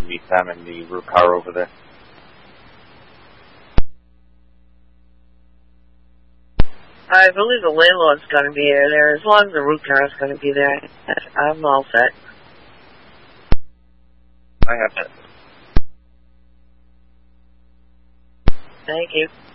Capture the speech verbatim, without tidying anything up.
meet them in the root car over there. I believe the landlord's going to be there. As long as the root car is going to be there, I'm all set. I have it. Thank you.